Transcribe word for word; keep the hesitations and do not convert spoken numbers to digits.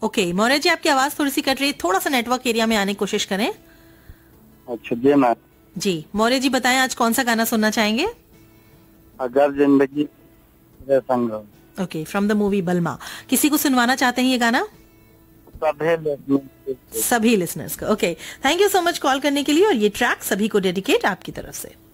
Okay Maurya ji, आपकी आवाज थोड़ी सी कट रही है, थोड़ा सा नेटवर्क एरिया में आने की कोशिश करें। अच्छा जी मैम। जी मौर्य जी बताएं, आज कौन सा गाना सुनना चाहेंगे? अगर जिंदगी तेरे संग हो। ओके, फ्रॉम द मूवी बलमा। किसी को सुनवाना चाहते हैं ये गाना? सभी लोग सभी लिसनर्स को। Okay, thank you so much call करने के लिए, और ये ट्रैक सभी को डेडिकेट आपकी तरफ से।